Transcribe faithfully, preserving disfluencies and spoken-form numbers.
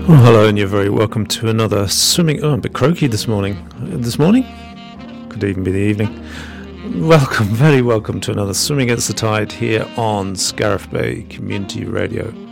Well, hello, and you're very welcome to another swimming. Oh, I'm a bit croaky this morning. Uh, This morning? Could even be the evening. Welcome, very welcome to another Swimming Against the Tide here on Scariff Bay Community Radio.